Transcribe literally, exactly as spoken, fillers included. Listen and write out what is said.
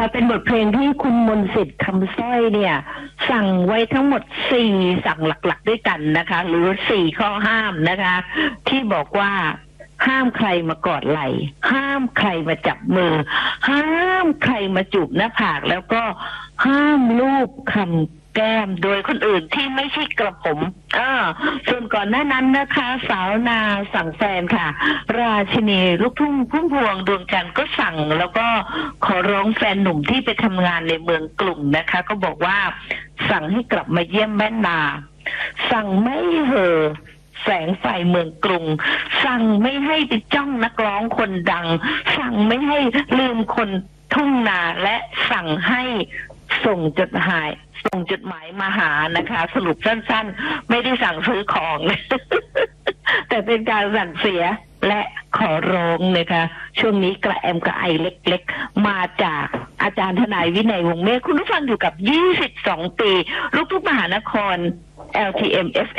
นะคะเป็นบทเพลงที่คุณมนต์สิทธิ์คำสร้อยเนี่ยสั่งไว้ทั้งหมดสี่สั่งหลักๆด้วยกันนะคะหรือสี่ข้อห้ามนะคะที่บอกว่าห้ามใครมากอดไหล่ห้ามใครมาจับมือห้ามใครมาจูบหน้าผากแล้วก็ห้ามลูบคำแก้มโดยคนอื่นที่ไม่ใช่กระผมอ่าส่วนก่อนหน้านั้นนะคะสาวนาสั่งแฟนค่ะราชินีลูกทุ่งพุ่มพวงดวงจันทร์ก็สั่งแล้วก็ขอร้องแฟนหนุ่มที่ไปทำงานในเมืองกรุงนะคะก็บอกว่าสั่งให้กลับมาเยี่ยมแม่นาสั่งไม่เห่อแสงไฟเมืองกรุงสั่งไม่ให้ไปจ้องนักร้องคนดังสั่งไม่ให้ลืมคนทุ่งนาและสั่งให้ส่งจดหมายส่งจดหมายมาหานะคะสรุปสั้นๆไม่ได้สั่งซื้อของ แต่เป็นการสั่งเสียและขอร้องนะคะช่วงนี้กระแอมกระไอเล็กๆมาจากอาจารย์ทนายวินัยวงศ์เมฆคุณผู้ฟังอยู่กับยี่สิบสองปีลูกทุ่งมหานคร แอล ที เอ็ม เอฟ